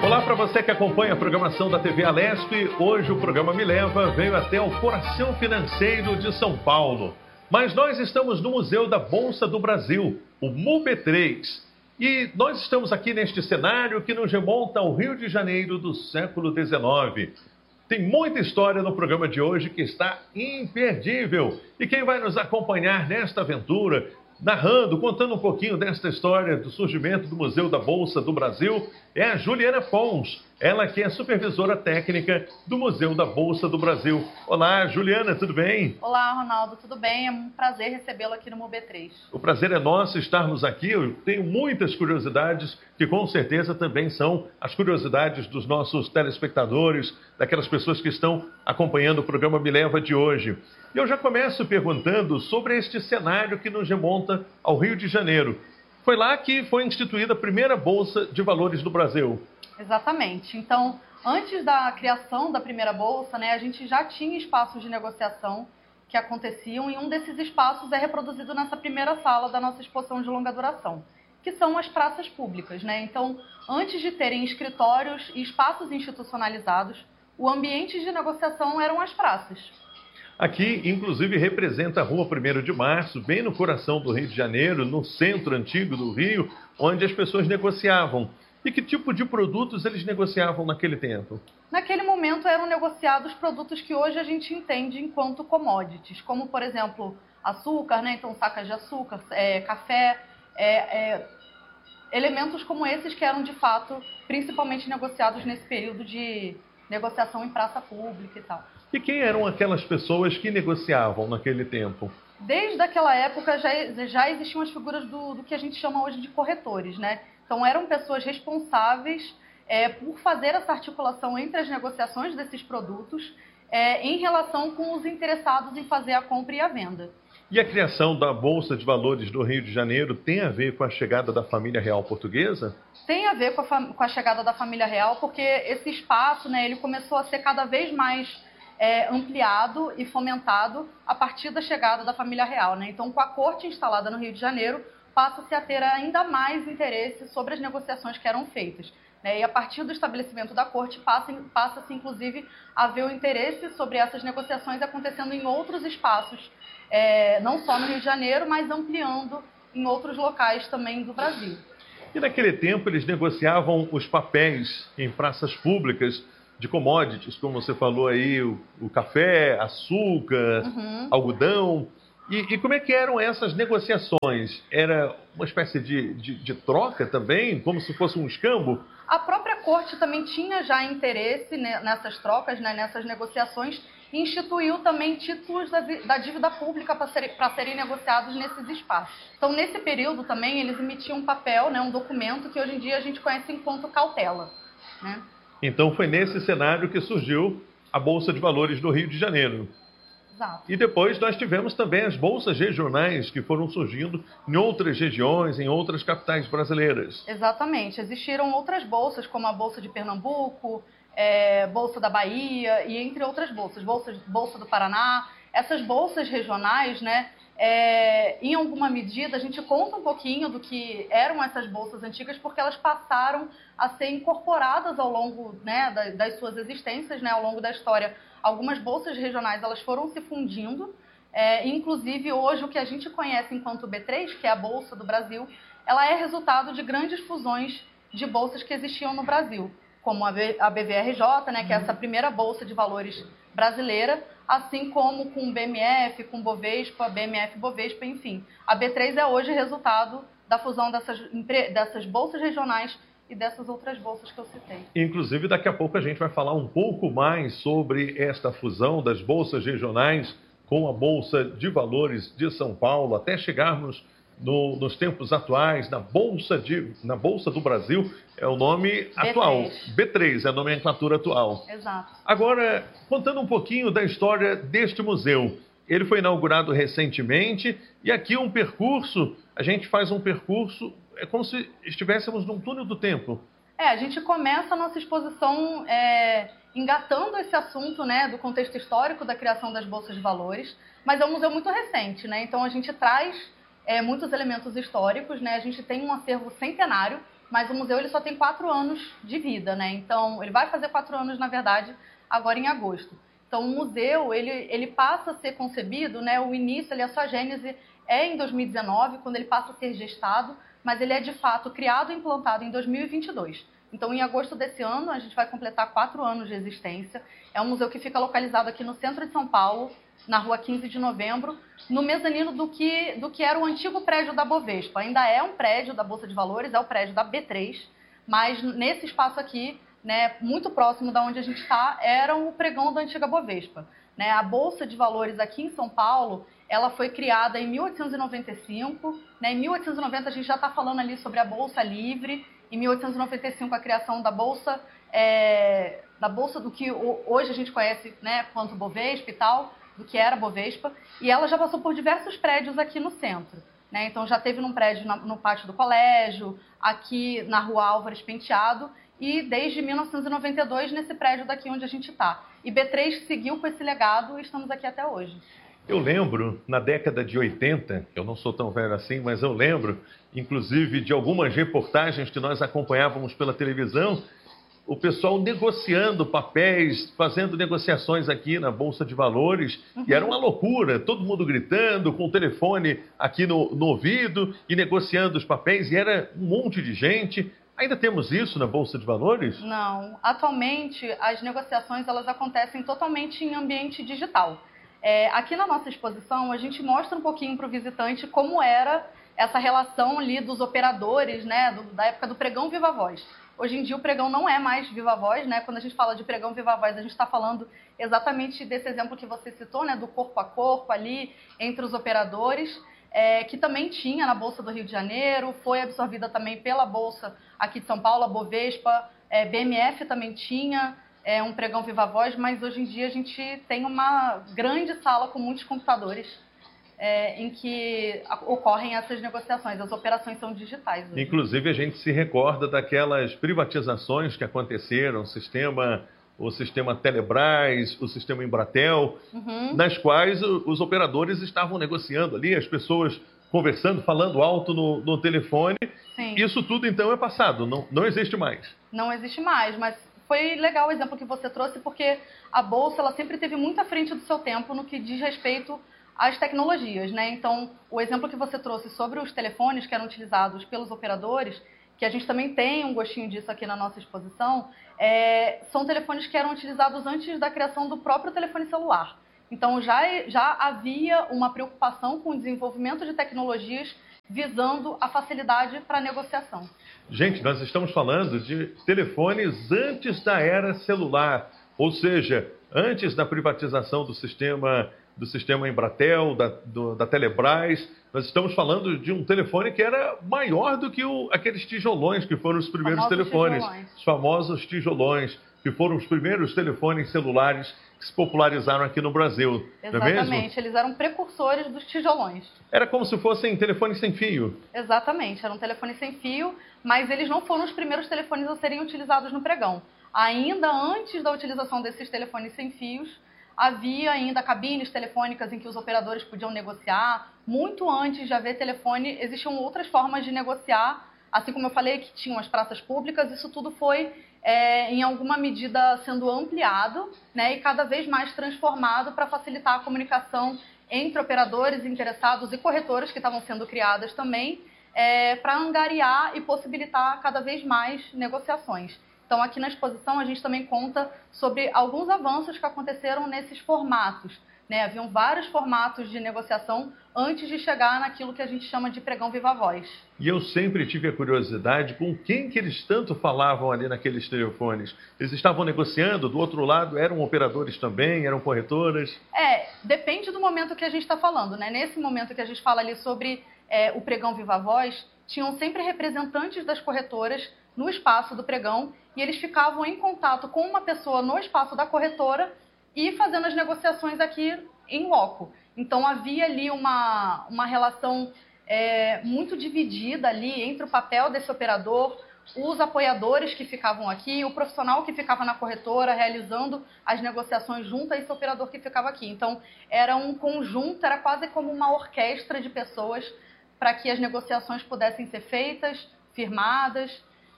Olá para você que acompanha a programação da TV Alesp. Hoje o programa Me Leva veio até o coração financeiro de São Paulo. Mas nós estamos no Museu da Bolsa do Brasil, o MUB3. E nós estamos aqui neste cenário que nos remonta ao Rio de Janeiro do século XIX. Tem muita história no programa de hoje que está imperdível. E quem vai nos acompanhar nesta aventura, narrando, contando um pouquinho desta história do surgimento do Museu da Bolsa do Brasil, é a Juliana Pons, ela que é supervisora técnica do Museu da Bolsa do Brasil. Olá, Juliana, tudo bem? Olá, Ronaldo, tudo bem? É um prazer recebê-lo aqui no MUB3. O prazer é nosso estarmos aqui. Eu tenho muitas curiosidades que com certeza também são as curiosidades dos nossos telespectadores, daquelas pessoas que estão acompanhando o programa Me Leva de hoje. E eu já começo perguntando sobre este cenário que nos remonta ao Rio de Janeiro. Foi lá que foi instituída a primeira Bolsa de Valores do Brasil. Exatamente. Então, antes da criação da primeira Bolsa, a gente já tinha espaços de negociação que aconteciam e um desses espaços é reproduzido nessa primeira sala da nossa exposição de longa duração, que são as praças públicas, Então, antes de terem escritórios e espaços institucionalizados, o ambiente de negociação eram as praças. Aqui, inclusive, representa a Rua 1º de Março, bem no coração do Rio de Janeiro, no centro antigo do Rio, onde as pessoas negociavam. E que tipo de produtos eles negociavam naquele tempo? Naquele momento eram negociados produtos que hoje a gente entende enquanto commodities, como, por exemplo, açúcar, Então, sacas de açúcar, café, elementos como esses que eram, de fato, principalmente negociados nesse período de negociação em praça pública e tal. E quem eram aquelas pessoas que negociavam naquele tempo? Desde aquela época já existiam as figuras do que a gente chama hoje de corretores, Então eram pessoas responsáveis por fazer essa articulação entre as negociações desses produtos em relação com os interessados em fazer a compra e a venda. E a criação da Bolsa de Valores do Rio de Janeiro tem a ver com a chegada da família real portuguesa? Tem a ver com a chegada da família real, porque esse espaço ele começou a ser cada vez mais ampliado e fomentado a partir da chegada da família real. Então, com a corte instalada no Rio de Janeiro, passa-se a ter ainda mais interesse sobre as negociações que eram feitas. E a partir do estabelecimento da corte, passa-se, inclusive, a ver o interesse sobre essas negociações acontecendo em outros espaços, não só no Rio de Janeiro, mas ampliando em outros locais também do Brasil. E naquele tempo eles negociavam os papéis em praças públicas de commodities, como você falou aí, o café, açúcar, algodão. E como é que eram essas negociações? Era uma espécie de troca também, como se fosse um escambo? A própria corte também tinha já interesse nessas trocas, nessas negociações, e instituiu também títulos da dívida pública para serem negociados nesses espaços. Então, nesse período também, eles emitiam um papel, um documento que hoje em dia a gente conhece enquanto cautela. Então, foi nesse cenário que surgiu a Bolsa de Valores do Rio de Janeiro. Exato. E depois nós tivemos também as bolsas regionais que foram surgindo em outras regiões, em outras capitais brasileiras. Exatamente. Existiram outras bolsas, como a Bolsa de Pernambuco, Bolsa da Bahia e entre outras bolsas. Bolsa do Paraná. Essas bolsas regionais, em alguma medida, a gente conta um pouquinho do que eram essas bolsas antigas, porque elas passaram a ser incorporadas ao longo das suas existências, ao longo da história. Algumas bolsas regionais elas foram se fundindo, inclusive hoje o que a gente conhece enquanto B3, que é a Bolsa do Brasil, ela é resultado de grandes fusões de bolsas que existiam no Brasil, como a BVRJ, que é essa primeira Bolsa de Valores brasileira, assim como com o BMF, com o Bovespa, BMF Bovespa, enfim. A B3 é hoje resultado da fusão dessas bolsas regionais e dessas outras bolsas que eu citei. Inclusive, daqui a pouco a gente vai falar um pouco mais sobre esta fusão das bolsas regionais com a Bolsa de Valores de São Paulo, até chegarmos nos tempos atuais, na Bolsa do Brasil, é o nome B3. atual. B3 é a nomenclatura atual. Exato. Agora, contando um pouquinho da história deste museu. Ele foi inaugurado recentemente e aqui a gente faz um percurso, é como se estivéssemos num túnel do tempo. A gente começa a nossa exposição engatando esse assunto do contexto histórico da criação das bolsas de valores, mas é um museu muito recente, Então a gente traz muitos elementos históricos, A gente tem um acervo centenário mas o museu ele só tem 4 anos de vida, né? Então, ele vai fazer 4 anos, na verdade, agora em agosto. Então, o museu, ele passa a ser concebido, né? O início, a sua gênese é em 2019, quando ele passa a ser gestado, mas ele é, de fato, criado e implantado em 2022. Então, em agosto desse ano, a gente vai completar 4 anos de existência. É um museu que fica localizado aqui no centro de São Paulo, na rua 15 de novembro, no mezanino do que era o antigo prédio da Bovespa. Ainda é um prédio da Bolsa de Valores, é o prédio da B3, mas nesse espaço aqui, né, muito próximo da onde a gente está, era o pregão da antiga Bovespa. Né? A Bolsa de Valores aqui em São Paulo, ela foi criada em 1895. Né? Em 1890 a gente já está falando ali sobre a Bolsa Livre. Em 1895 a criação da Bolsa do que hoje a gente conhece, né, quanto Bovespa e tal, do que era Bovespa, e ela já passou por diversos prédios aqui no centro. Né? Então já teve num prédio no pátio do colégio, aqui na rua Álvares Penteado, e desde 1992 nesse prédio daqui onde a gente está. E B3 seguiu com esse legado e estamos aqui até hoje. Eu lembro, na década de 80, eu não sou tão velho assim, mas eu lembro, inclusive, de algumas reportagens que nós acompanhávamos pela televisão, o pessoal negociando papéis, fazendo negociações aqui na Bolsa de Valores, e era uma loucura, todo mundo gritando, com o telefone aqui no ouvido e negociando os papéis, e era um monte de gente. Ainda temos isso na Bolsa de Valores? Não, atualmente as negociações elas acontecem totalmente em ambiente digital. Aqui na nossa exposição a gente mostra um pouquinho para o visitante como era essa relação ali dos operadores, né, da época do pregão Viva Voz. Hoje em dia o pregão não é mais viva voz, né? Quando a gente fala de pregão viva voz, a gente está falando exatamente desse exemplo que você citou, né? Do corpo a corpo ali entre os operadores, que também tinha na Bolsa do Rio de Janeiro, foi absorvida também pela Bolsa aqui de São Paulo, a Bovespa, BMF também tinha um pregão viva voz, mas hoje em dia a gente tem uma grande sala com muitos computadores em que ocorrem essas negociações. As operações são digitais hoje. Inclusive, a gente se recorda daquelas privatizações que aconteceram, o sistema Telebrás, o sistema Embratel, nas quais os operadores estavam negociando ali, as pessoas conversando, falando alto no telefone. Sim. Isso tudo, então, é passado, não existe mais. Não existe mais, mas foi legal o exemplo que você trouxe, porque a Bolsa ela sempre esteve muito à frente do seu tempo no que diz respeito às tecnologias, né? Então, o exemplo que você trouxe sobre os telefones que eram utilizados pelos operadores, que a gente também tem um gostinho disso aqui na nossa exposição, são telefones que eram utilizados antes da criação do próprio telefone celular. Então, já havia uma preocupação com o desenvolvimento de tecnologias visando a facilidade para a negociação. Gente, nós estamos falando de telefones antes da era celular, ou seja, antes da privatização do sistema Embratel, da Telebrás. Nós estamos falando de um telefone que era maior do que aqueles tijolões que foram os primeiros telefones. Os famosos tijolões, que foram os primeiros telefones celulares que se popularizaram aqui no Brasil. Exatamente, não é mesmo? Eles eram precursores dos tijolões. Era como se fossem telefones sem fio. Exatamente, eram telefones sem fio, mas eles não foram os primeiros telefones a serem utilizados no pregão. Ainda antes da utilização desses telefones sem fios, havia ainda cabines telefônicas em que os operadores podiam negociar. Muito antes de haver telefone, existiam outras formas de negociar. Assim como eu falei que tinham as praças públicas, isso tudo foi, em alguma medida, sendo ampliado, né, e cada vez mais transformado para facilitar a comunicação entre operadores interessados e corretoras que estavam sendo criadas também, para angariar e possibilitar cada vez mais negociações. Então, aqui na exposição, a gente também conta sobre alguns avanços que aconteceram nesses formatos. Né? Haviam vários formatos de negociação antes de chegar naquilo que a gente chama de pregão viva voz. E eu sempre tive a curiosidade com quem que eles tanto falavam ali naqueles telefones. Eles estavam negociando, do outro lado eram operadores também, eram corretoras? Depende do momento que a gente está falando. Né? Nesse momento que a gente fala ali sobre o pregão viva voz, tinham sempre representantes das corretoras no espaço do pregão e eles ficavam em contato com uma pessoa no espaço da corretora e fazendo as negociações aqui em loco. Então, havia ali uma relação muito dividida ali entre o papel desse operador, os apoiadores que ficavam aqui, o profissional que ficava na corretora realizando as negociações junto a esse operador que ficava aqui. Então, era um conjunto, era quase como uma orquestra de pessoas para que as negociações pudessem ser feitas, firmadas.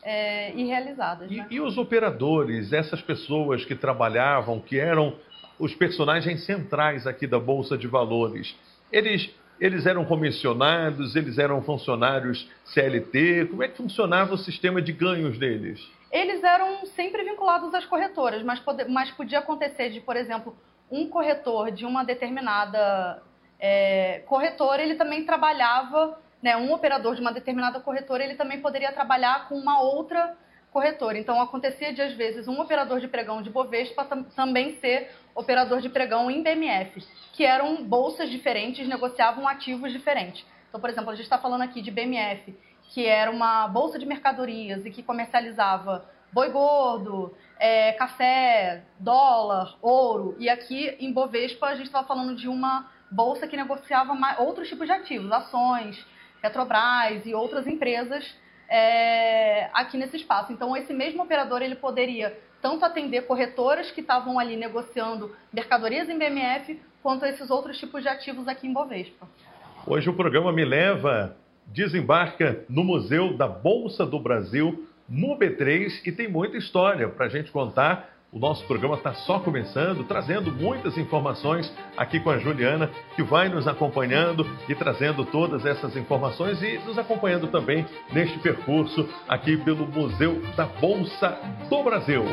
e realizadas. Né? E os operadores, essas pessoas que trabalhavam, que eram os personagens centrais aqui da Bolsa de Valores, eles eram comissionados, eles eram funcionários CLT? Como é que funcionava o sistema de ganhos deles? Eles eram sempre vinculados às corretoras, mas podia acontecer de, por exemplo, um corretor de uma determinada corretora, ele também trabalhava, né, um operador de uma determinada corretora, ele também poderia trabalhar com uma outra corretora. Então, acontecia de, às vezes, um operador de pregão de Bovespa também ser operador de pregão em BMF, que eram bolsas diferentes, negociavam ativos diferentes. Então, por exemplo, a gente está falando aqui de BMF, que era uma bolsa de mercadorias e que comercializava boi gordo, café, dólar, ouro. E aqui em Bovespa a gente estava falando de uma bolsa que negociava outros tipos de ativos, ações, Petrobras e outras empresas aqui nesse espaço. Então, esse mesmo operador ele poderia tanto atender corretoras que estavam ali negociando mercadorias em BMF, quanto esses outros tipos de ativos aqui em Bovespa. Hoje o programa Me Leva desembarca no Museu da Bolsa do Brasil, no B3, e tem muita história para a gente contar. O nosso programa está só começando, trazendo muitas informações aqui com a Juliana, que vai nos acompanhando e trazendo todas essas informações e nos acompanhando também neste percurso aqui pelo Museu da Bolsa do Brasil.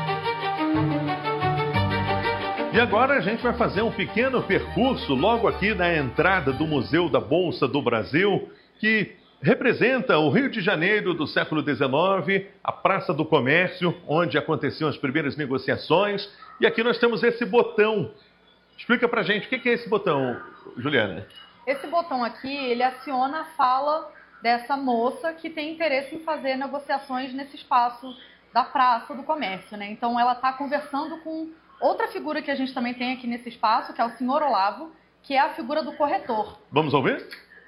E agora a gente vai fazer um pequeno percurso logo aqui na entrada do Museu da Bolsa do Brasil, que representa o Rio de Janeiro do século XIX, a Praça do Comércio, onde aconteciam as primeiras negociações. E aqui nós temos esse botão. Explica pra gente o que é esse botão, Juliana. Esse botão aqui, ele aciona a fala dessa moça que tem interesse em fazer negociações nesse espaço da Praça do Comércio, né? Então ela está conversando com outra figura que a gente também tem aqui nesse espaço, que é o senhor Olavo, que é a figura do corretor. Vamos ouvir?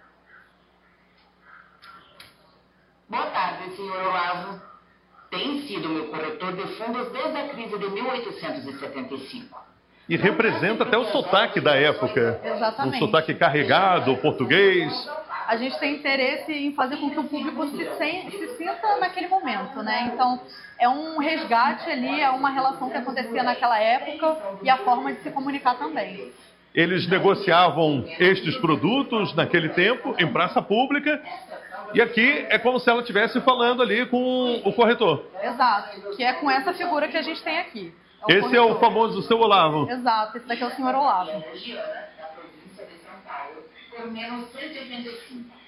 Boa tarde, senhor Olavo. Tem sido meu corretor de fundos desde a crise de 1875. E representa até o sotaque da época. Exatamente. Um sotaque carregado, português. A gente tem interesse em fazer com que o público se sinta naquele momento, né? Então, é um resgate ali, é uma relação que acontecia naquela época e a forma de se comunicar também. Eles negociavam estes produtos naquele tempo, em praça pública, e aqui é como se ela estivesse falando ali com o corretor. Exato, que é com essa figura que a gente tem aqui. Esse corretor. É o famoso seu Olavo. Exato, esse daqui é o senhor Olavo. Da província de São Paulo, por menos 185.